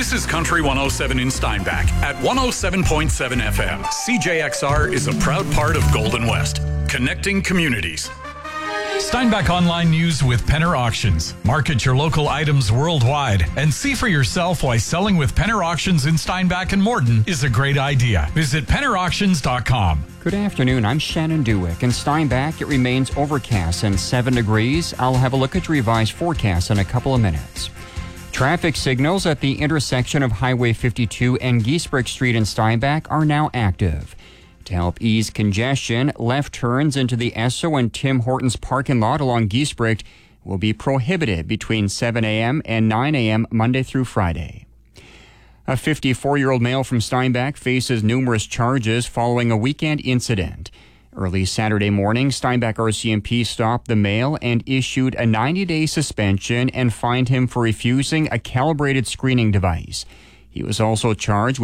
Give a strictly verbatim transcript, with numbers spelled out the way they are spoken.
This is Country one oh seven in Steinbach at one oh seven point seven F M. C J X R is a proud part of Golden West, connecting communities. Steinbach Online News with Penner Auctions. Market your local items worldwide and see for yourself why selling with Penner Auctions in Steinbach and Morden is a great idea. Visit penner auctions dot com. Good afternoon. I'm Shannon Dewick. In Steinbach, it remains overcast and seven degrees. I'll have a look at your revised forecast in a couple of minutes. Traffic signals at the intersection of Highway fifty-two and Giesbrecht Street in Steinbach are now active. To help ease congestion, left turns into the Esso and Tim Hortons parking lot along Giesbrecht will be prohibited between seven a.m. and nine a.m. Monday through Friday. A fifty-four-year-old male from Steinbach faces numerous charges following a weekend incident. Early Saturday morning, Steinbach R C M P stopped the male and issued a ninety-day suspension and fined him for refusing a calibrated screening device. He was also charged with